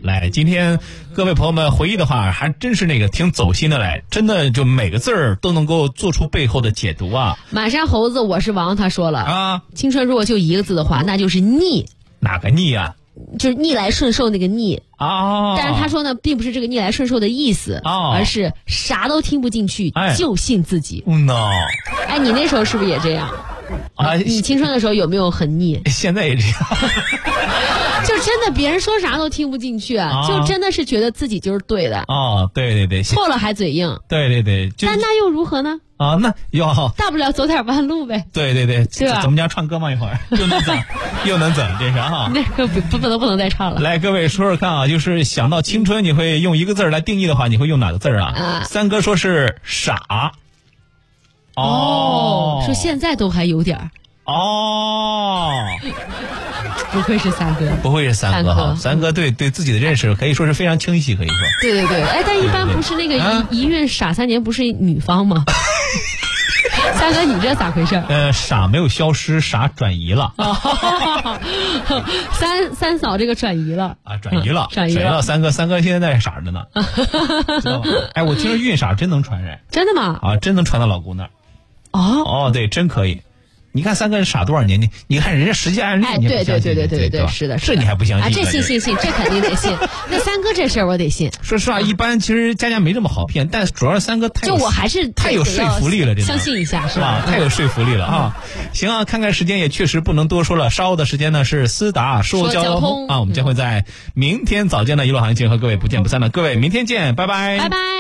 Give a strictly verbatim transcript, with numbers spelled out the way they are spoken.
来，今天各位朋友们回忆的话，还真是那个挺走心的嘞，真的就每个字儿都能够做出背后的解读啊。 满山猴子我是王，他说了啊， 青春如果就一个字的话，那就是逆。 哪个逆啊？ 就是逆来顺受那个逆啊， 但是他说呢，并不是这个逆来顺受的意思， 哦、 而是啥都听不进去，哎、就信自己。 嗯呐， 哎，你那时候是不是也这样？ 啊， 你青春的时候有没有很逆？ 现在也这样。 就真的别人说啥都听不进去，啊、就真的是觉得自己就是对的。 哦，对对对， 错了还嘴硬。 对对对， 但那又如何呢？ 啊，那哟， 大不了走点弯路呗。 对对对， 对吧？ 咱们家唱歌吗？一会儿又能怎又能怎？这是哈。 那个不不能不能再唱了。 来，各位说说看啊，就是想到青春，你会用一个字来定义的话，你会用哪个字啊？ 啊， 三哥说是傻。 哦，说现在都还有点儿。 哦， 不愧是三哥， 不会是三哥哈，三哥对对自己的认识可以说是非常清晰，可以说。 对对对，哎，但一般不是那个一孕傻三年不是女方吗？三哥，你这咋回事？ 呃，傻没有消失，傻转移了。 三三嫂这个转移了啊，转移了， 嗯、转移了。 转移了。三哥，三哥现在在傻着呢，知道吧？哎，我听说孕傻真能传染。 真的吗？ 啊，真能传到老公那儿。 哦哦，对，真可以。你看三哥傻多少年？你你看人家实际案例， 哎，对对对对对对，是的， 这你还不相信？ 啊，这信信信，这肯定得信。那三哥这事儿我得信。 说实话，一般其实佳佳没这么好骗，但主要是三哥太就我还是太有说服力了，这相信一下是吧？太有说服力了啊！行啊，看看时间也确实不能多说了，稍后的时间呢是思达说交通啊，我们将会在明天早间的娱乐行情和各位不见不散了。各位，明天见，拜拜， 拜拜。